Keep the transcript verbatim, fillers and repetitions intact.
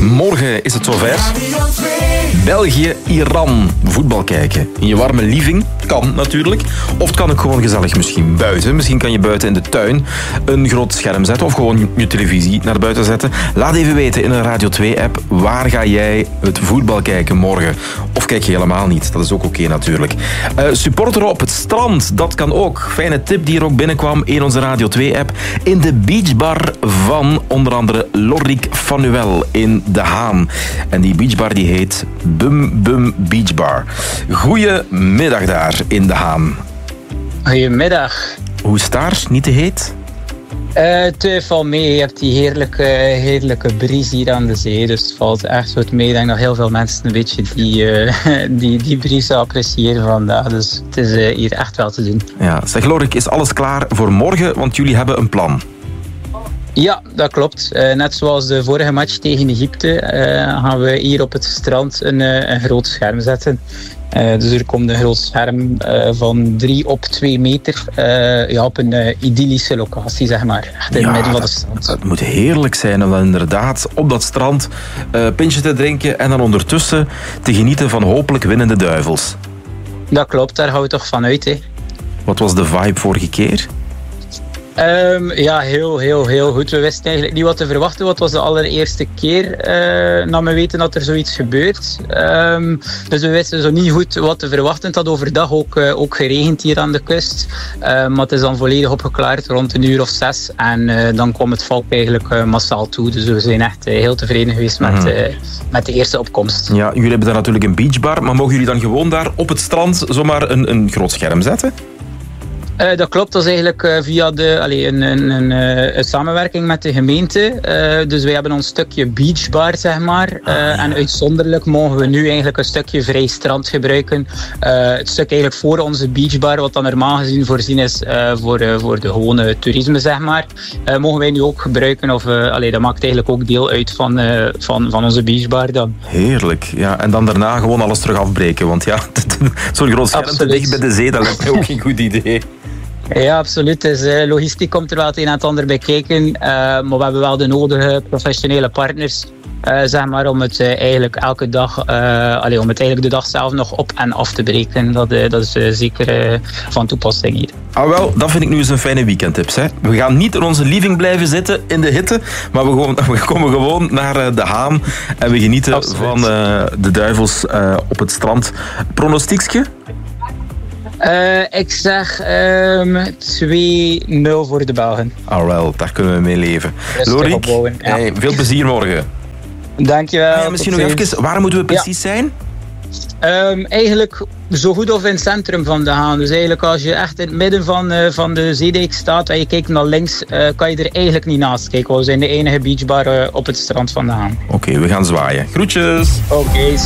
Morgen is het zover. België-Iran. Voetbal kijken. In je warme living. Kan natuurlijk. Of het kan ook gewoon gezellig misschien buiten. Misschien kan je buiten in de tuin een groot scherm zetten. Of gewoon je televisie naar buiten zetten. Laat even weten in een Radio twee-app. Waar ga jij het voetbal kijken morgen? Of kijk je helemaal niet. Dat is ook oké natuurlijk. Uh, supporteren op het strand. Dat kan ook. Fijne tip die er ook binnenkwam in onze Radio twee-app. In de beachbar van onder andere Lorik Fanuel in De Haan. En die beachbar die heet Bum Bum Beachbar. Goedemiddag daar in De Haan. Goedemiddag. Hoe is het daar? Niet te heet? Uh, het valt mee. Je hebt die heerlijke, heerlijke brise hier aan de zee. Dus het valt echt goed mee. Ik denk dat heel veel mensen een beetje die, uh, die, die brise appreciëren vandaag. Dus het is uh, hier echt wel te doen. Ja, zeg Lorik, is alles klaar voor morgen? Want jullie hebben een plan. Ja, dat klopt. Uh, net zoals de vorige match tegen Egypte uh, gaan we hier op het strand een, uh, een groot scherm zetten. Uh, dus er komt een groot scherm uh, van drie op twee meter uh, ja, op een uh, idyllische locatie, zeg maar. Echt in ja, het midden van dat, de strand. Het moet heerlijk zijn om dan inderdaad op dat strand uh, pintje te drinken en dan ondertussen te genieten van hopelijk winnende duivels. Dat klopt, daar gaan we toch van uit, hè. Wat was de vibe vorige keer? Um, ja, heel, heel, heel goed. We wisten eigenlijk niet wat te verwachten. Wat was de allereerste keer uh, na mijn weten dat er zoiets gebeurt. Um, dus we wisten zo niet goed wat te verwachten. Het had overdag ook, uh, ook geregend hier aan de kust. Uh, maar het is dan volledig opgeklaard rond een uur of zes. En uh, dan kwam het volk eigenlijk uh, massaal toe. Dus we zijn echt uh, heel tevreden geweest met, uh, met de eerste opkomst. Ja, jullie hebben daar natuurlijk een beachbar. Maar mogen jullie dan gewoon daar op het strand zomaar een, een groot scherm zetten? Uh, dat klopt, dat is eigenlijk uh, via de, allee, een, een, een, uh, een samenwerking met de gemeente. Uh, dus wij hebben ons stukje beachbar, zeg maar. Uh, en uitzonderlijk mogen we nu eigenlijk een stukje vrij strand gebruiken. Uh, het stuk eigenlijk voor onze beachbar, wat dan normaal gezien voorzien is uh, voor, uh, voor de gewone toerisme, zeg maar. Uh, mogen wij nu ook gebruiken, of uh, allee, dat maakt eigenlijk ook deel uit van, uh, van, van onze beachbar dan. Heerlijk, ja. En dan daarna gewoon alles terug afbreken. Want ja, zo'n groot scherm te dicht bij de zee, dat lijkt mij ook geen goed idee. Ja, absoluut. Dus, uh, logistiek komt er wel het een en het ander bij kijken. Uh, maar we hebben wel de nodige professionele partners. Uh, zeg maar, om het uh, eigenlijk elke dag, uh, allez, om het eigenlijk de dag zelf nog op en af te breken. Dat, uh, dat is uh, zeker uh, van toepassing hier. Ah wel, dat vind ik nu eens een fijne weekendtips. Hè. We gaan niet in onze living blijven zitten in de hitte, maar we, gewoon, we komen gewoon naar uh, De Haan en we genieten Absoluut. van uh, de duivels uh, op het strand. Pronostiekje? Uh, ik zeg um, twee nul voor de Belgen. Ah wel, daar kunnen we mee leven. Rustig Lorik, opbouwen, ja. hey, veel plezier morgen. Dankjewel. Ah, ja, misschien nog even, waar moeten we precies ja. zijn? Um, eigenlijk zo goed of in het centrum van De Haan. Dus eigenlijk als je echt in het midden van, uh, van de zeedijk staat en je kijkt naar links, uh, kan je er eigenlijk niet naast kijken. We zijn de enige beachbar uh, op het strand van De Haan. Oké, okay, we gaan zwaaien. Groetjes! Oké. Okay.